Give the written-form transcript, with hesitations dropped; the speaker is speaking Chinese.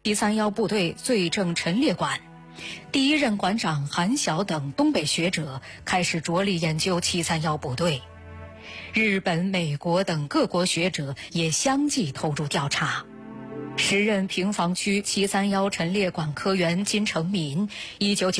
731部队罪证陈列馆。第一任馆长韩晓等东北学者开始着力研究731部队，日本、美国等各国学者也相继投入调查。时任平房区731陈列馆科员金成民，1999